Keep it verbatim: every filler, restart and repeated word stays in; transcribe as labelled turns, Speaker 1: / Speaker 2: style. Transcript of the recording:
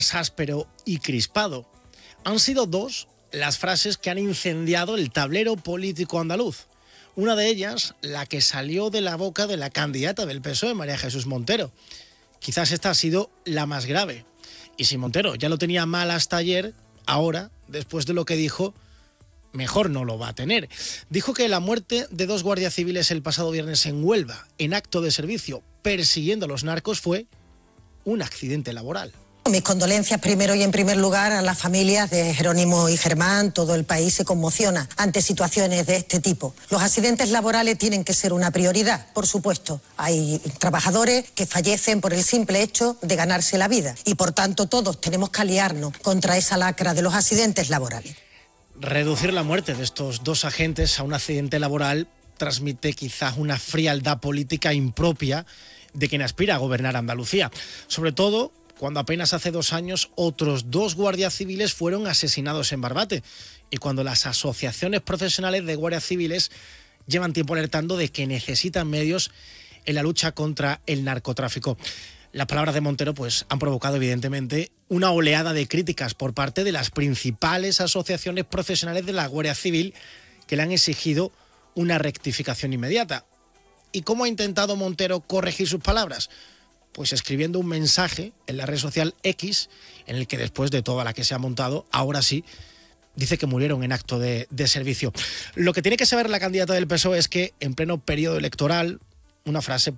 Speaker 1: áspero y crispado. Han sido dos las frases que han incendiado el tablero político andaluz. Una de ellas, la que salió de la boca de la candidata del P S O E, María Jesús Montero. Quizás esta ha sido la más grave. Y si Montero ya lo tenía mal hasta ayer, ahora, después de lo que dijo, mejor no lo va a tener. Dijo que la muerte de dos guardias civiles el pasado viernes en Huelva, en acto de servicio, persiguiendo a los narcos, fue un accidente laboral.
Speaker 2: Mis condolencias primero y en primer lugar a las familias de Jerónimo y Germán. Todo el país se conmociona ante situaciones de este tipo. Los accidentes laborales tienen que ser una prioridad, por supuesto. Hay trabajadores que fallecen por el simple hecho de ganarse la vida y por tanto todos tenemos que aliarnos contra esa lacra de los accidentes laborales.
Speaker 1: Reducir la muerte de estos dos agentes a un accidente laboral transmite quizás una frialdad política impropia de quien aspira a gobernar Andalucía. Sobre todo cuando apenas hace dos años otros dos guardias civiles fueron asesinados en Barbate y cuando las asociaciones profesionales de guardias civiles llevan tiempo alertando de que necesitan medios en la lucha contra el narcotráfico. Las palabras de Montero pues, han provocado evidentemente una oleada de críticas por parte de las principales asociaciones profesionales de la Guardia Civil que le han exigido una rectificación inmediata. ¿Y cómo ha intentado Montero corregir sus palabras? Pues escribiendo un mensaje en la red social X, en el que después de toda la que se ha montado, ahora sí, dice que murieron en acto de, de servicio. Lo que tiene que saber la candidata del P S O E es que en pleno periodo electoral, una frase